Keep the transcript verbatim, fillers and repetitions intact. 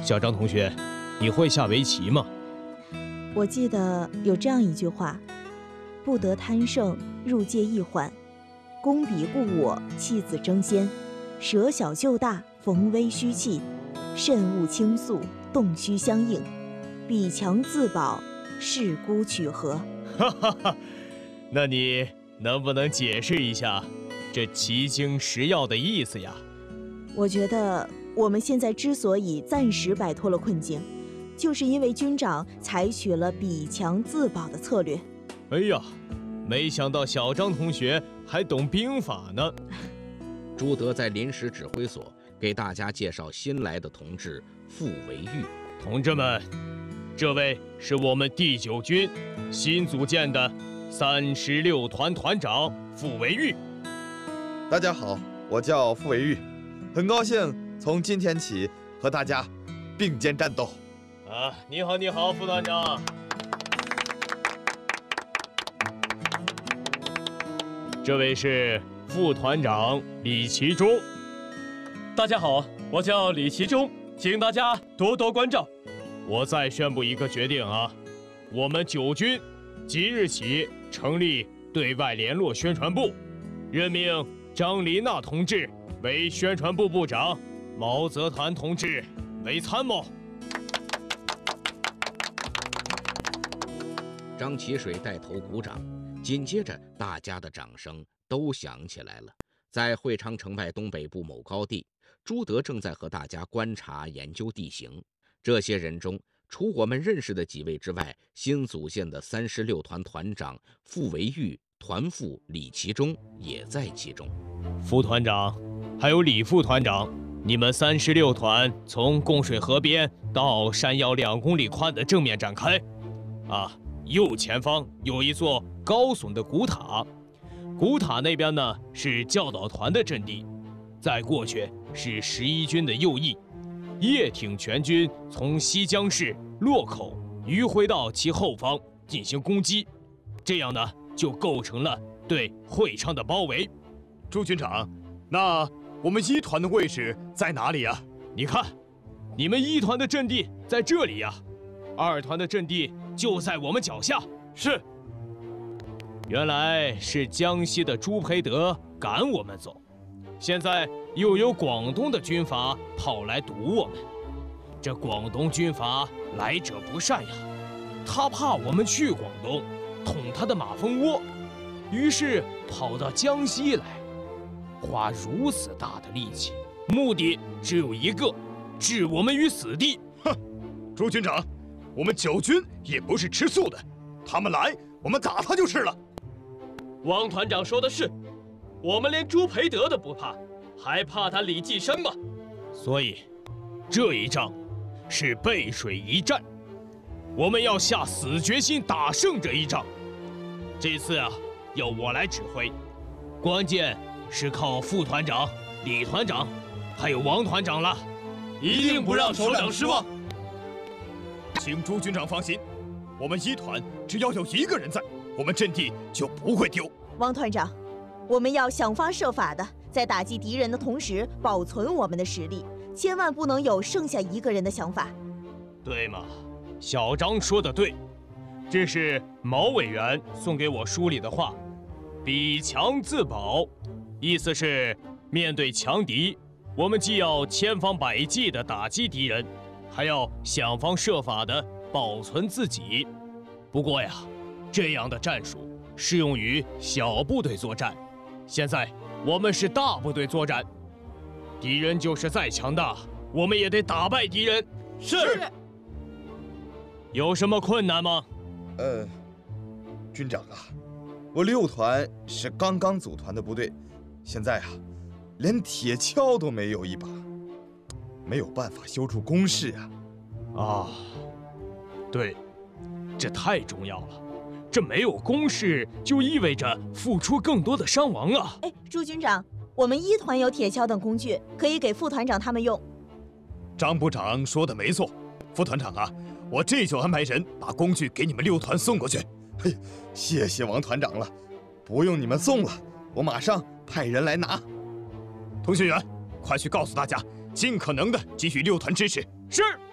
小张同学，你会下围棋吗？ 我记得有这样一句话：不得贪胜，入界易缓；攻彼故我，弃子争先；舍小救大，逢危虚弃；慎勿倾诉，动虚相应；彼强自保，是孤取和。 哈哈哈，那你能不能解释一下这奇经十要的意思呀？ 我觉得我们现在之所以暂时摆脱了困境，就是因为军长采取了彼强自保的策略。 哎呀，没想到小张同学还懂兵法呢。 朱德在临时指挥所给大家介绍新来的同志傅维玉。 同志们，这位是我们第九军新组建的三十六团团长傅维玉。 大家好，我叫傅维玉，很高兴从今天起和大家并肩战斗。 啊，你好，你好，副团长。这位是副团长李其忠。 大家好，我叫李其忠，请大家多多关照。 我再宣布一个决定啊，我们九军即日起成立对外联络宣传部，任命张琳娜同志为宣传部部长，毛泽团同志为参谋。 张其水带头鼓掌，紧接着大家的掌声都响起来了。在会昌城外东北部某高地，朱德正在和大家观察研究地形。这些人中，除我们认识的几位之外，新组建的三十六团团长傅维玉、团副李其忠也在其中。 副团长，还有李副团长，你们三十六团从供水河边到山腰两公里宽的正面展开。啊，右前方有一座高耸的古塔，古塔那边呢是教导团的阵地，再过去是十一军的右翼。叶挺全军从西江市洛口迂回到其后方进行攻击，这样呢就构成了对会昌的包围。 朱军长，那我们一团的位置在哪里啊？ 你看，你们一团的阵地在这里呀，二团的阵地就在我们脚下。 是。 原来是江西的朱培德赶我们走，现在又有广东的军阀跑来堵我们。这广东军阀来者不善呀，他怕我们去广东捅他的马蜂窝，于是跑到江西来，花如此大的力气，目的只有一个，置我们于死地。 哼，朱军长，我们九军也不是吃素的，他们来，我们打他就是了。 王团长说的是，我们连朱培德都不怕，还怕他李济深吗？ 所以，这一仗是背水一战，我们要下死决心打胜这一仗。这次啊，要我来指挥，关键是靠副团长、李团长，还有王团长了。 一定不让首长失望。 请朱军长放心，我们一团只要有一个人在，我们阵地就不会丢。 王团长，我们要想方设法的在打击敌人的同时保存我们的实力，千万不能有剩下一个人的想法。 对嘛，小张说的对，这是毛委员送给我书里的话，彼强自保，意思是面对强敌，我们既要千方百计地打击敌人，还要想方设法地保存自己。不过呀，这样的战术适用于小部队作战，现在我们是大部队作战，敌人就是再强大，我们也得打败敌人。 是。 有什么困难吗？ 呃，军长啊，我六团是刚刚组团的部队，现在啊，连铁锹都没有一把，没有办法修筑工事啊。 啊，对，这太重要了。这没有工事，就意味着付出更多的伤亡啊！ 哎，朱军长，我们一团有铁锹等工具，可以给副团长他们用。 张部长说的没错，副团长啊，我这就安排人把工具给你们六团送过去。 嘿，谢谢王团长了，不用你们送了，我马上派人来拿。 同学员，快去告诉大家，尽可能的给予六团支持。 是。